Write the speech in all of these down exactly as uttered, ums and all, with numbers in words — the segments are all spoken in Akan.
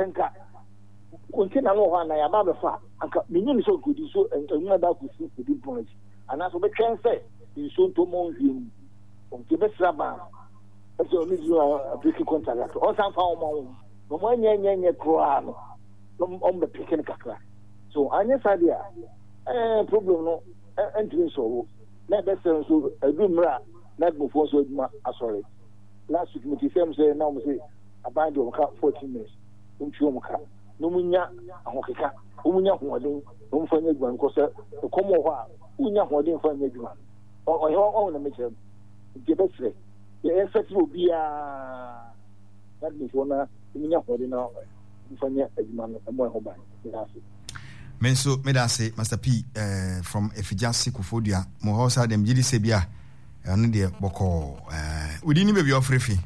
senka container no ho na ya ba be fa anka menyin so gudi so enwa da ku si di point ana so be twen say nso to mo nhwem o ke be sraba so oni zo a break contract o san fa o mo no mo nya nya nya kroa no no on be pick kakra so anya sadia eh problem no entry so na be say so adumra na go for so aduma asori last week me say say now me say aband o ka fourteen minutes o nchuo mo ka no munya ahokeka o munya hoden o mfanya aduma nko se komo ho a unya hoden fanya aduma o yo o na me chere je be sre e fati obia that means ona munya hoden na mfanya aduma no mo ho ba yes. Menso medase Master P uh, from Efijasi Kufodua mo hosa dem jidi sebia anu de boko eh udi ni baby ofrefi.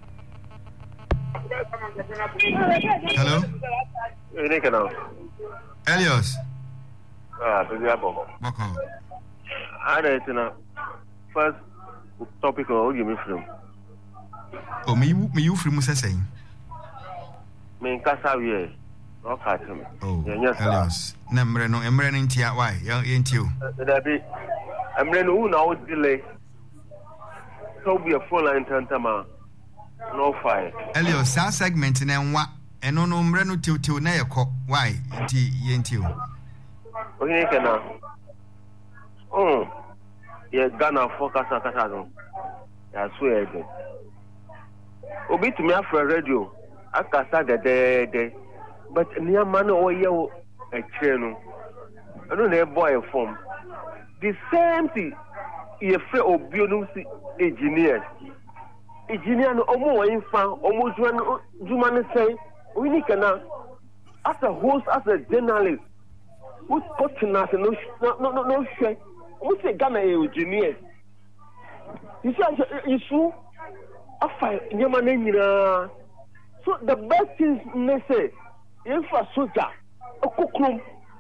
Hello. Ene kana. Elios. Ah, to dia boko. Boko. Ana tina first topic o give me from. O me me you from sesen. Me kasa wie. No catch me. Oh. Elios. Na mre no emre no ntia why? Ye ntio. Da bi emre no na o delay. So be a full line tantama. No fire. Elios, sa segment na nwa eno no mre no tiwtiw na yekọ why? Nti ye ntio. O ni kana. Oh. Ye Ghana focus akata no. Ya swear again. Obi to me afro radio. Akasa de de de. But near man or you a channel. I don't know boy form. The same thing. You free of bionusi engineers. Engineer no omo in fan almost one human say we need kana as a host, as a journalist. Who's cutting us no no no no share. We say Ghana engineers. You see issue afa nyama na. So the best thing they say infrastructure okukrum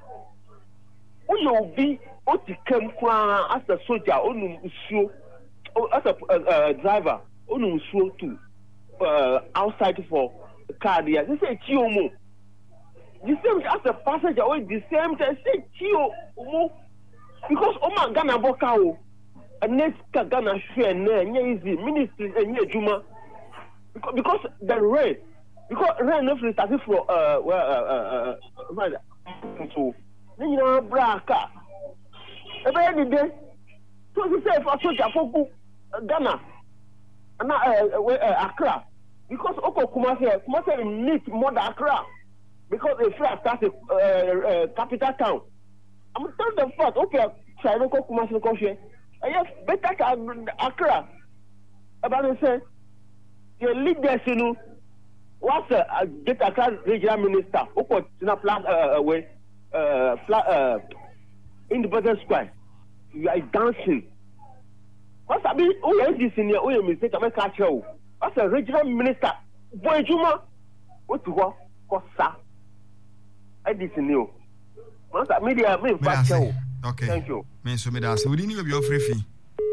uyo bi otikem kwa as a soldier onu usuo as a uh, uh, driver onu usuo to uh, outside for car there they say chio mo the same as a passenger or the same they say chio mo because o man Ghana boka o next Ghana share na nya easy ministry enya juma because because the rain because rain no free starting for uh well uh uh uh so ni na braka e be any day so you say for soldier for Ghana na uh Accra because oko Kumasi Kumasi need more than Accra because if you start a uh, capital town I'm telling the fact okay try no Kumasi ko share yes better than Accra about say your leaders you know what's a get a regional minister who put in a plan away uh uh Independence Square you are dancing what's a bit who is this in your own mistake I catch you what's a regional minister boy juma what to what kosa I this new what's a media me catch you okay thank you me so me dance we didn't be free fee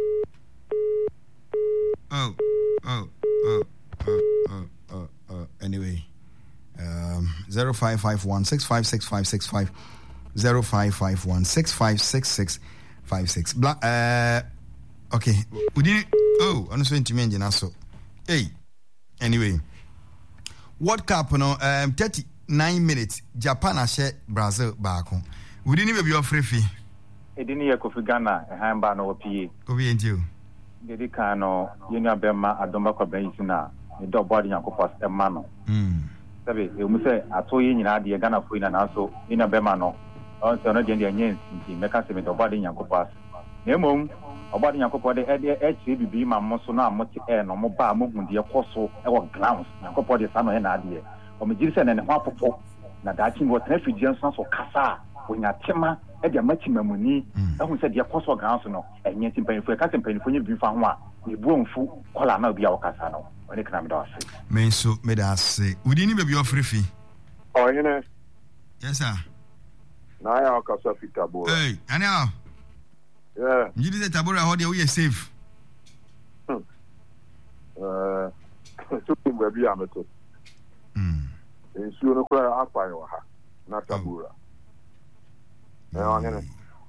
oh oh oh oh oh Uh, uh, anyway, um, zero five five one six five six five six five zero five five one six five six six five six. Bla uh, okay. We didn't. Oh, I'm not to mention also. Hey, anyway, World Cup no um thirty nine minutes. Japan ashe Brazil back home. We didn't even be free fee. It didn't hear Kofi Ghana a handball no P. Kofi and you. Did Kano, Yunia Bema, Adomba Benzina. The body and copas a mano. Hmm. Sabe, you must say, I told you in the Ghana Queen and also in a Bemano. Also, not in the Yen, make us with the body and copas. Nemo, a body and copa, the H C B, my Mosona, Moti, and Moba, movement, the Apostle, our grounds, and copa the son and idea. Or Magician and Wapo, Nadatin was refugees or Casa, when a Tima, at the maximum money, and who said the Apostle grounds, and yet in pain for a cousin pain for you be found one. The boom fool, call out be our Casano. When it comes to me so me da say we didn't be free fee oh you know yes sir na ya ka so fit tabora hey ana yeah you did tabora how dey we safe uh so we be am to mm nsuo no kora akwae wɔ ha na tabura eh ɔhene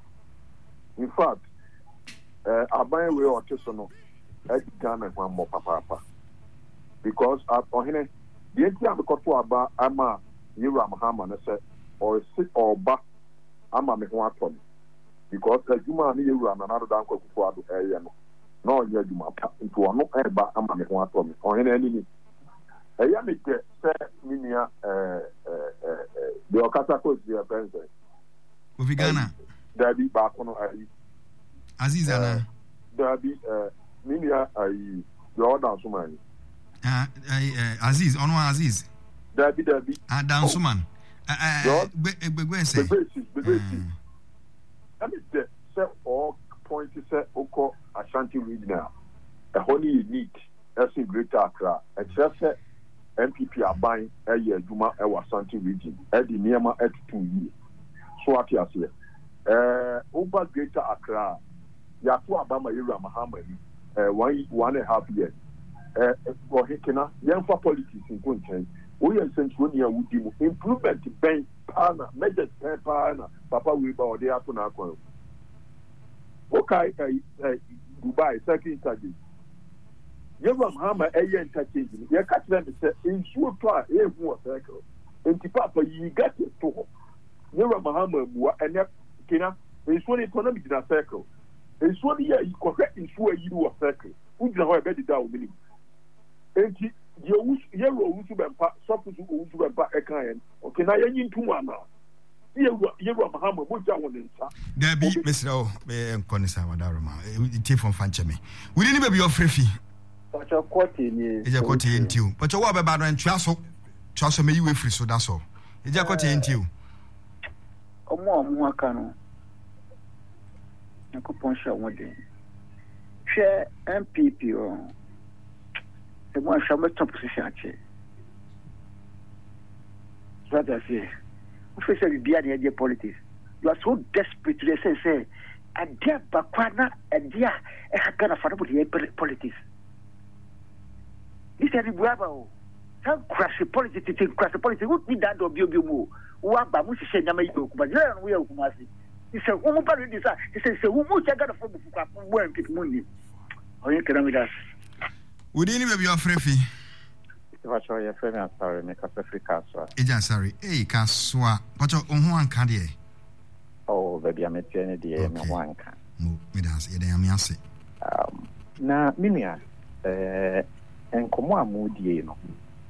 in fact eh aban we ɔte so no Ghana one more papa because ɔhene the entire because aba ama Yura Mahama na say or sit or ba ama me ho atɔ because adwuma na Yura na na do dan kwakufu ado ɛyɛ no na ɔyɛ adwuma pa nti ɔno ɛba ama me ho atɔ me ɔhene ani ni ɛyɛ me gye sɛ minia eh eh eh the okata ko si apɛnsɛ ofi Ghana dabi ba ko no ayi Aziz ana dabi eh minia ayi the order so man ah Aziz ono Aziz dabi dabi ah dansuman eh gbegbe say gbegbe gbegbe and it say all point say oko Ashanti regional a holy need as in Greater Accra e say M P P aban eye adwuma e wa Ashanti region e di niema etutu yi so ati ase eh over Greater Accra ya to abama Yura Mahama ni eh one one and a half years eh for hikena yen for politics in konchen o yen sentu ni awudi mu improvement ben pana measures ben pana papa we ba ode ato na akon okay eh Dubai second interchange Yura Mahama eye interchange ye catch them say insuo to a e hu o circle enti papa yi get it to Yura Mahama buwa ene kena insuo ni economic na circle insuo ni ye correct insuo yi wo circle ujina ho e be dida o minim enti ye wusu ye ro wusu bempa sofu su wusu bempa e kan yen okay na ye nyintu ana ye ye ro Mahama mo ja won nsa Dabi mesra o e nkonisa wadaroma e tie from fancheme we ni be be ofrefi Pacho kwoti ni eje kwoti entiu pacho wo be ba no entwa so twa so me yiwe free so da so eje kwoti entiu omo omo aka no nakopon sha wode hwe M P P o e mo sha me top position ache so that say we say the dia the politics you are so desperate to say say a dia bakwana a dia e hakana fa no politics this is the bravo some crash politics to crash politics what need that do bio mo wa ba mu hye nyama yi okuba je no we okuma si this is wo mo ba this is this is wo mo cha gada for bufu kwa wo en pick money oyin kera mi das we ni be be ofrefi Pacho ye frame asare me ka Africa so eja sorry eh ka so a pacho ohun anka de oh baby am tiene de me ho anka mo me das ye dan am ase um na minia eh enkomo amudie no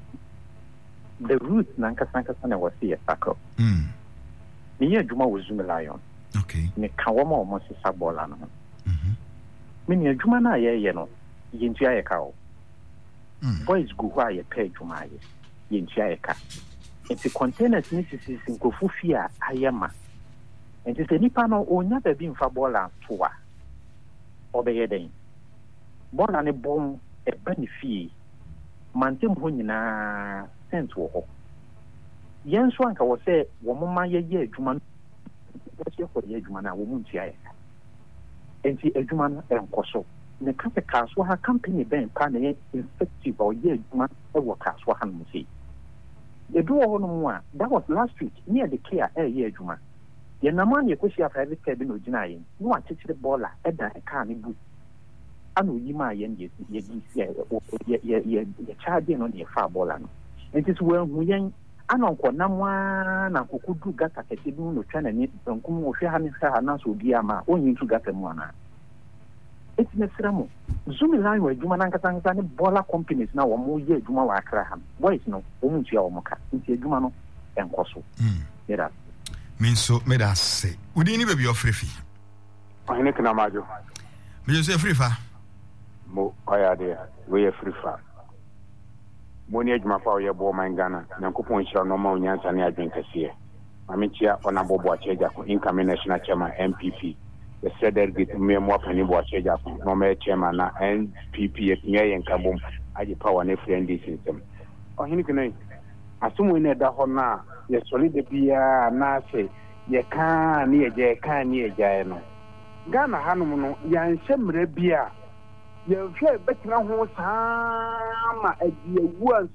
the root na nkasa nkasa na wasi akọ mm ni ye adwuma wo Zoom Lion okay ni kawo ma omo sisa bola no mhm mini adwuma na ye ye no ye ntua ye ka o mm boys go hwa ye pay adwuma ye ye ntua ye ka enti containers ni sisi nkofu fi a ayema enti se nipa no onya ba bi mfa bola to a obeye den bola ne bom e benefit mantem ho nyina sense wo ho yen so anka wo se wo mama ye ye adwuma no ye ko ye adwuma na wo mu ntia ye enti adwuma no enkoso ne kafe kaso ha company ben pa na ye effective o ye adwuma e wo kaso ha no sei e do ho no mu a that was last week near the care e ye adwuma ye na man ye ko sia private care bi no gina ye no a chichire bola e da e ka ne bu ano yima ye ye ye ye ye ye ye charge no ye fa bola no enti so wan hu yen anonko namwa na kokudu gata kete bi no twa na ni nkum wo hwe ha ne ha na so bi ama onyin tu gata mu ana eti na sramo Zoom Lion wa adwuma na nkata nkata ne bola companies na wo mo ye adwuma wa akra ha boys no wo mu tua wo mo ka enti adwuma no enkoso mm yera min so me da se udi ni be be ofrefi ɔhene kana majo me je se free fa mo aya de we ye free fa mo ni adwuma fa ye bo man Ghana nyankopon hira no ma onyansa ne adwen kase amechia ona bobo acheja ko incoming national chairman M P P the said that get me mo pani bo acheja ko no ma chairman na N P P ye nye yen kabom aje power ne friend system ohini kene asumu ne da ho na ye solid bia na se ye ka ni ye je ka ni ye ja no Ghana hanum no yan hemre bia ye hwe betina ho sama adi ewu ansa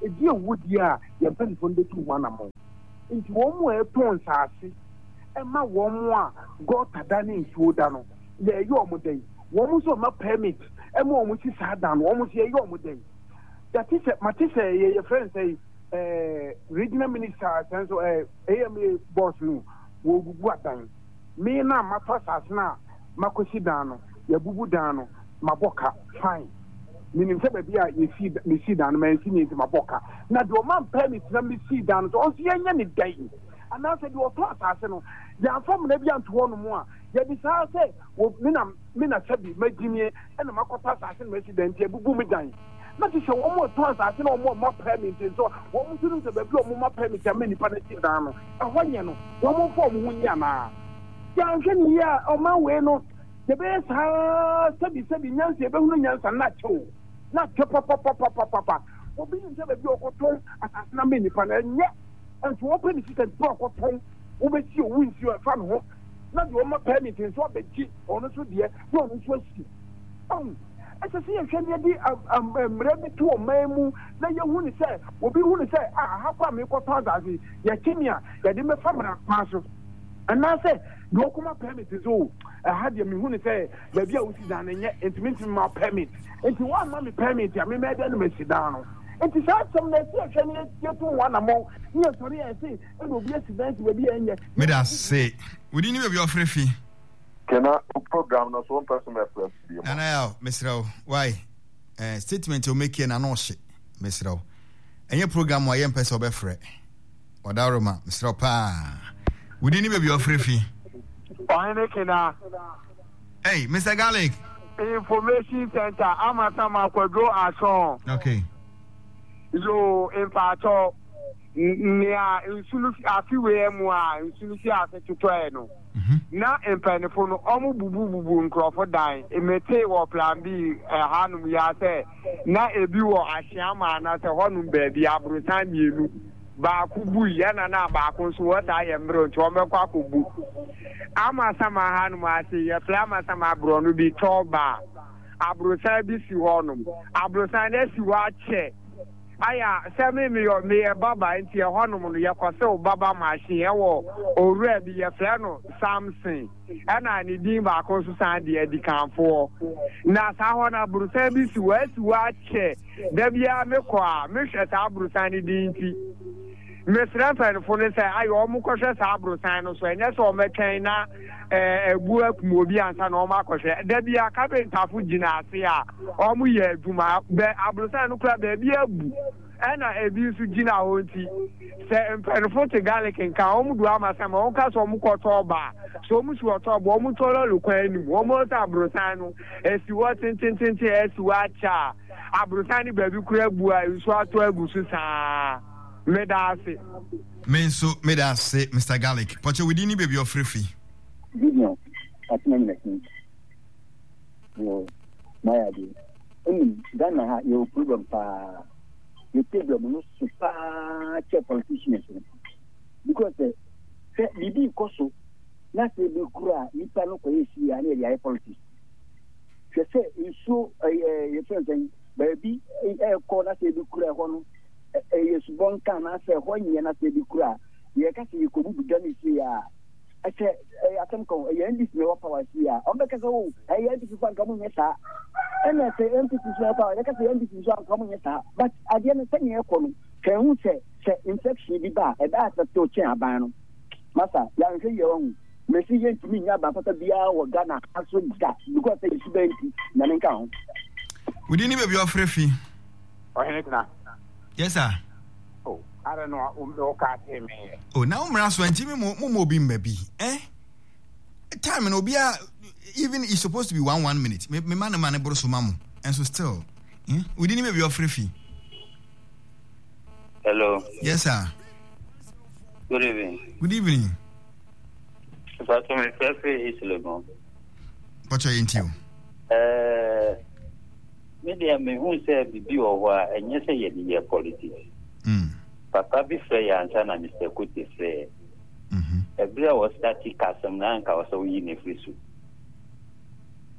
edi ewudi a ye pen fo ndetu wana mo nti wo mu e ton saase e ma wo mu a go tada ne nsuo da no ye yo mo den wo mu so ma permit e ma wo mu si sa da no wo mu si ye yo mo den that is matise ye ye friend say eh regional minister senso eh A M A boss no wo gugu adan me na ma fa saase na makosi dan no ye bubu dan no maboka fine meaning say baby a ye see me see dan man see me maboka na do man permit na me see dan so on see anya ni dan and I said you are asase no ya fam na bia nto no mo a ye bi sa say wo me na me na sabi magimie e na makota asase no accident ye bubu me dan na ti se wo mo to asase no mo ma permit so wo mo tunu se baby o mo ma permit ya me ni pa na see dan no e ho nye no wo mo fo mo nya na ya nhwe ni ya o ma we no ye be sa sabi sabi nyanse be hunu nyansa na chew na che papa papa papa obi ni se baby okoton asase na me ni pa na nye and to open the system to okoton obe si owu nsi o fa no ho na de o ma permit so abeji ono so de na ono so asi um ese se ye hwe ne di mre bi to o mamu na ye hu ni se obi hu ni se ah ha kwa me ko ton asase ye kimia ye de me famra kwa so and I say no kuma permit so I had you me hu ni se baby a usi dan nye intimate ma permit enti wa ma me permit ya me me de no me si dan no enti sa some na si hwe ne ye to one among ye sorry I say e no be accident we be enye me da say we didn't be offer fee can I program no so one person me press na na ya Mister why eh statement you make na no hye Mister enye program wa ye mpese obefre odaroma Mister pa we didn't be offer fee hey Mister Garlic Information Center Amatama Kwadro Ason. Okay. So in Pato near Insulu Afiwe Mua, Insulu Afetuano. Na in Penifono, Omu Bubu Bubu Crawford Dine, a mete or plan B, a Hanum Yase, na a view or Ashama, and as a Honum baby, Abrutan you. Bakubu yana na bakon so what I am bro to Kwakubu. Ama sama hanu ati ya plama sama bro no bi toba. Abrosa bi si honum. Abrosa na si wache. Aya semi me yo me baba nti e honum no ye kwose o baba machine e wo owura bi ye fre no Samson. Ana ni din ba ko so san de adi kanfo. Na sa ho na abrosa bi si wa si wache. Da bia me kwa me hweta abrosa ni din ti. Mister Penfone say ayo omu kwhwe sa abrosan no so enye so metwen na eh ebu akum obi ansa na omu akwhwe da bia carpentafo gina ase a omu ye aduma be abrosan no kura ba bia abu ena ebi su gina honti se Penfone Garlic nka omu du amasama on ka so omu kwoto ba so omu su oto ba omu tolo lukwan ni omu ta abrosan no esi wo tintintinti esi wa cha abrosan ni ba bi kura bu a nso ato agu su saa Medase. Menso medase Mister Garlic. Poche we didn't baby of free fee. No. At nine minutes. No. My idea. Um, then I have your problem pa your problem no super check politicians. Because the bibi koso na se be kura nipa no koye si ani ya politics. Se se isu eh your friend baby eh ko na se be kura ho no eh subon kan na se ho nye na se bi kura ye ka se ko bu gani si ya ache eh atam ko ye ndi se wa power si ya on be ka so eh ye ndi fan ka mu nyesa ena se ndi se power ye ka se ndi se fan ka mu nyesa but adie no se nye ko no kan hu se se infection bi ba e ba ta to chen aban no masa ya nke ye won mesi ye ntumi nya ba pata bia wo Ghana aso da because e su benti na nka ho we didn't baby of free fee oh henekna. Yes, sir. Oh, I don't know. Um, okay, me. Oh, now I'm twenty me mo mo be maybe. Eh? Time no be even it's supposed to be one one minute. Me me man man bro so mamu. And so still, eh? We didn't maybe offer fee. Hello. Yes, sir. Good evening. Good evening. But my first is Legon. What's your interview? Uh media me who say bibi o wa enye say ye di politics mm papa bi frɛ ya ansa na Mister Kuti frɛ mhm ebia was static kasam na nka was so yi ne frisu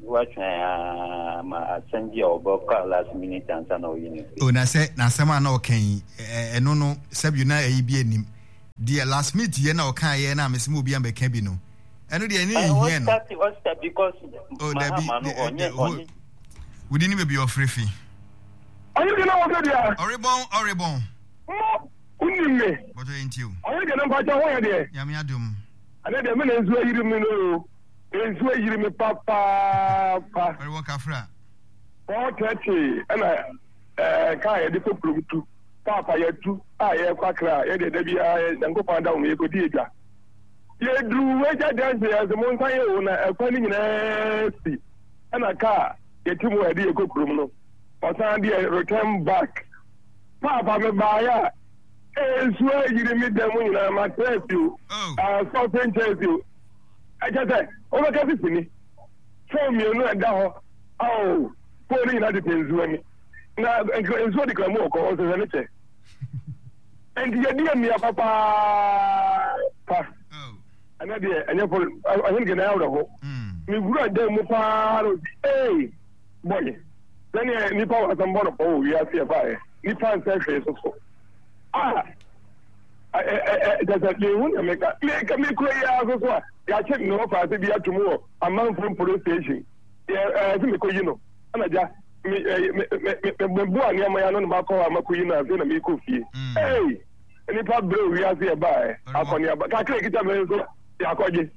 watch my send you about last minute and son of you. Oh, na say na sama na okan eh no no sab you na e bi anim. The last minute ye na okan ye na mesimu bi am be kan bi no. Eno de ani here no. What's that because oh that be we didn't even be your free fee. Are you gonna order there? Oribon, Oribon. Unime. What ain't you? Are you gonna buy your there? Yami Adum. And then the men is where you know. Is where you me papa. Very well, Kafra. four thirty. And I, uh, Kaya, the people too. Papa, you too. Ah, yeah, Quakra. Yeah, the Debia, and go find down. You go, dear. Yeah, Drew, where that dance as a mountain owner, a funny nasty. And a car. Get him where you go, criminal. Or Sandy, return back. Papa, me buy. Eh, swear you didn't meet them when I'm at you. Oh. Uh, so thank you. I just said, oh, look at this thing. Show me, you know, and down. Oh, putting in other things when me. Now, and so the Clamo calls as anything. And the idea me, Papa. Oh. And I did, and I think an hour ago. Me brought them up. Hey, boy. Then you nip out some bottle. Oh, we are here by Nip and Century. Ah, there's a new one. Make a make a make a way. I check no for the year tomorrow. A man from police station. Yeah, I think you know. And I just me me me boy near my own Marco Makuina. Then me coffee. Hey, and if I blow, we are here by. I can hear, but I can't get a man. Yeah, I can.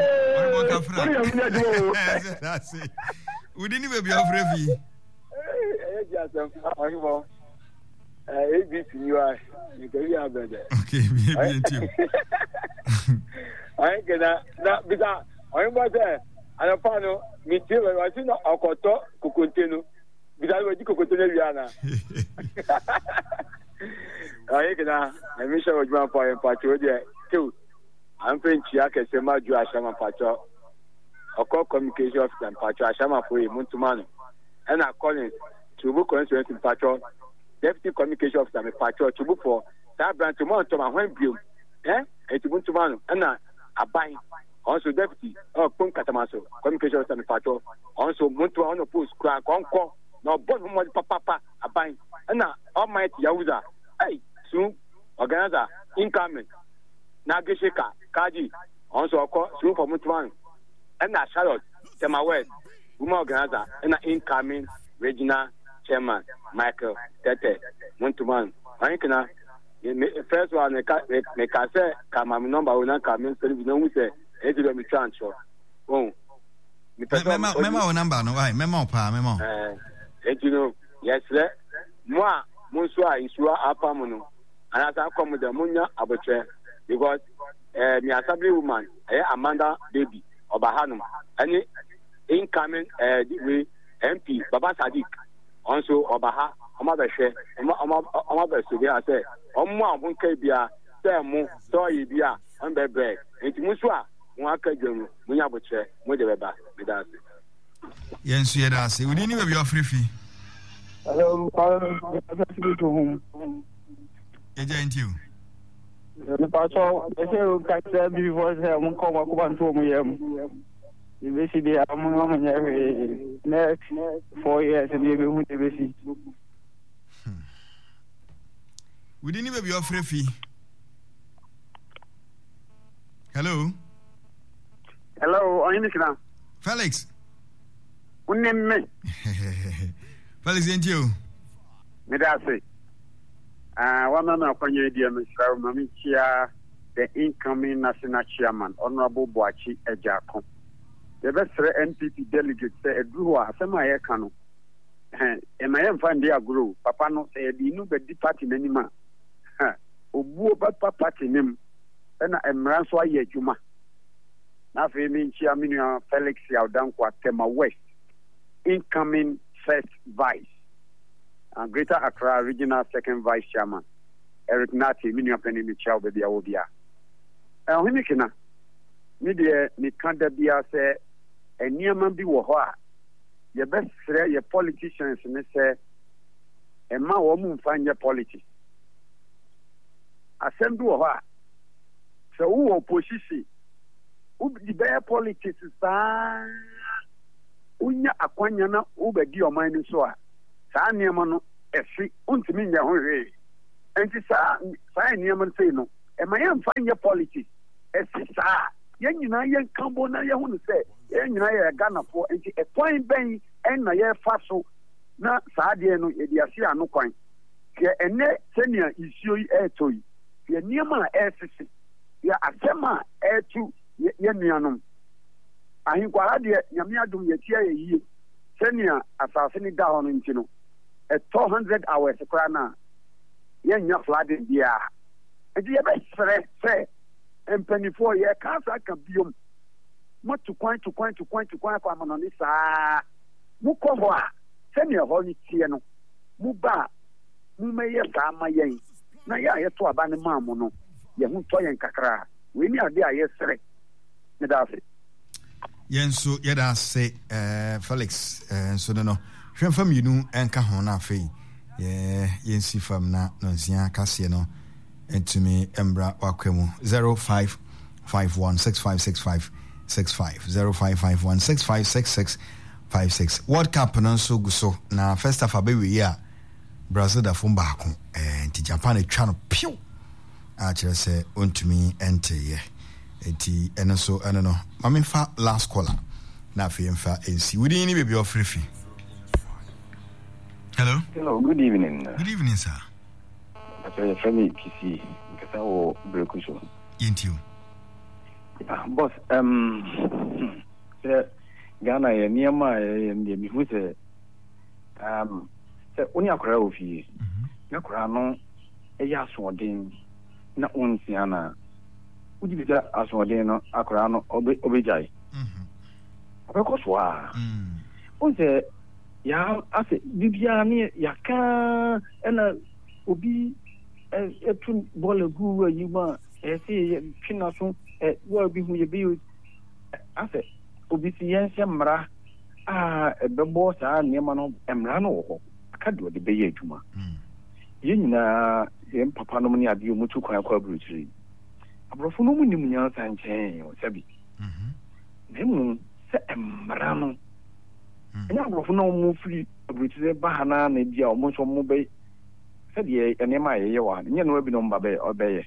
Yeah, that's it. We didn't even be afraid. A B C you are you can hear better. Okay, me me too. I get that that because I was there and I found me too I see no akoto kokotenu because we di kokotenu wiana. I get that I miss what you want for in patio there too. I'm paying chia kese maju ashama patio. Oko communication officer in patio ashama for Muntumano. And I calling to book conference in patio. Deputy Communication Officer, me patrol to book for that branch tomorrow to my home view. Eh? It's going to man and a buying. Also, Deputy or Punk Catamaso, Communication Officer, me patrol. Also, Muntu on the post, crack on call. No, but papa, a buying. And now, Almighty Yahuza. Hey, soon, organizer, incoming. Nagishika, Kaji. Also, a call soon for Mutuan. And now, Charlotte, Tema West, woman organizer, and incoming Regina. Chairman Michael Tete Muntuman. I think now first one me me can say come number one come in so we know say it will be transfer. Oh. Mema mema number no why mema pa mema. Eh you know yes sir. Moi monso a isua apa mo no. And as I come with the munya abotre because eh me assembly woman eh Amanda baby Obahanum any incoming eh we M P Baba Sadiq also Obaha, Amabashe, Amabasu, I say, Omma, one Kabia, Samu, Toy Bia, and Bebe, and Musua, Mwaka, Munyabuche, Mudeba, with us. Yes, yes, we didn't even be your free fee. Hello, I'm to whom? Agent you. The patrol, I say, catch me before I won't come up to me. Basically, I'm every next four years and maybe with the basic. We didn't even be your free fee. Hello. Hello, I'm Nicola. Felix. What name me? Felix, ain't you? Medasi. Uh, one man of your dear Mister Mamichia, the incoming national chairman, Honorable Boachi Ejako. The best N P P delegates say a drew a semi cano. And I am find their grow. Papa no say the new bed party anymore. Obu papa party name. And I am Ranswa Yejuma. Now, for me, Chiamina Felix Yaudankwa Tema West, incoming first vice, and Greater Accra Regional Second Vice Chairman, Eric Nati, Minia Penny Michel, baby, Aobia. And when you can, media, me can't be a say. And near man be what your best say your politicians and they say a man woman find your politics. Assembly what so who opposition who the bear politics is unya akwanya na ubedi oman ni so a saa nneɛma no ɛfi untimi nya ho hwee enti saa saa nneɛma no sei no ɛma yɛmfa nyɛ politics ɛsi saa yɛn nyinaa yɛn kambo na yɛn ho no sɛ yɛn nyinaa yɛ Ghanafoɔ enti ɛkwan bɛn ɛna yɛfa so na saa deɛ no yɛde ase ano kwan kɛ ɛnɛ sɛnea isuo yi ɛɛtɔ yi yɛ nneɛma a ɛɛsisi yɛ asɛm a ɛɛtu yɛ nuanom ahenkwara deɛ nyame adom yɛtia yɛ yie sɛnea asase no da hɔ no nti no ɛtɔ hundred hours koraa no a yɛnnya flooding biara nti yɛbɛsrɛ sɛ mpanimfoɔ yɛka saa ka biom moto kwan to kwan to kwan to kwan akɔ amanɔne saa mokɔ hɔ a sɛnea hɔ no tie no moba a mommɛyɛ saa ma yɛn na yɛ a yɛto aba no maa mo no yɛho tɔ yɛn kakra a wei ne ade a yɛsrɛ ne da ase yɛn nso yɛda ase Felix nso no no hwɛ mfa mmienu ɛnka ho no afei yɛnsi fam na nonsia kaseɛ no ɛtumi mbra wakwa mu zero five five one six five six five six five zero five five one six five six six five six World Cup no nso gu so na first half abɛwie a Brazil da fom baako nti Japan atwa no piw a kyerɛ sɛ ɔntumi ɛnteyɛ eti ɛno so ɛno no mame fa last caller na afei mfa nsi wudi ni baby ofrifi. Hello. Hello, good evening. Good evening, sir. Actually, from me, K C, because I will break you. Into you. Yeah, boss. Um, sir, Ghana, yeah, near my, and the who say, um, sir, only a crowd of you. No crowd, no, a yas one na unsiana. Would you be that as one day, no, a crowd, no, obey. Of course, why? What's it? Ya ase bibia ne yaka ena obi etun ball gu ayi ma e se twina so e wa bi hu ye bi ase obi si yen se mra a ebebo saa ne ma no emra no wo aka do de be ye adwuma ye nyina ye papa no ne ade mu tu kwan kwa bruchiri abrofo no mu nim nya sanchen o sabi mhm nemu se emra no enya abrofo no mu free abritire bahana na dia o mo so mo be se de enema ye ye wa nye no abi no mba be obeye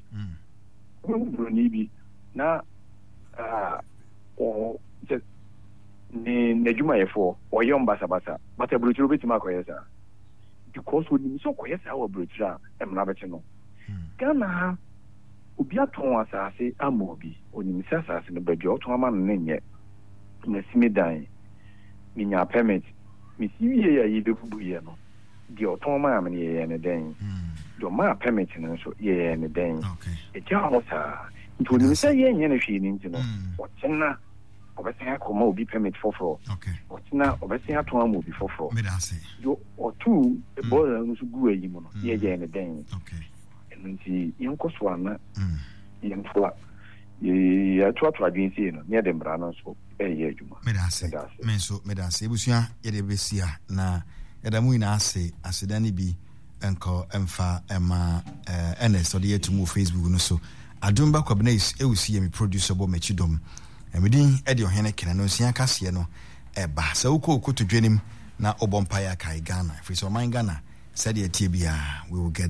mm ni bi na ah o je ni nejuma ye fo o ye mbasa basa but abritire be tima koyesa because we ni so koyesa o abritire emna be che no kana obi aton asase amobi oni misasa no badwa oton ama no nenye na simidan minya permit mi siwie ya yi bebubu ye no di oton ma am ne ye ne den do ma permit no so ye ne den e ja ho sa nto ni se ye nye ne hwe ni ntino o tena obesan akoma obi permit foforo o tena obesan aton am obi foforo me da se yo o tu e bo no so gu ayi mu no ye ye ne den okay nti yen ko so ana yen fla ye ya twa twa din si no ne de mbra no so eye adwuma medase menso medase ebusua ye de besia na edamu ina ase asedane bi enko emfa ema eh ns so de yetumu Facebook no so adumba kwabnais ewusi ye me producer bo machidom emedin e de ohene kena no sia kase no eba sa uko uko to dwenim na obompa ya kai Ghana free so man Ghana said ye tibia we will get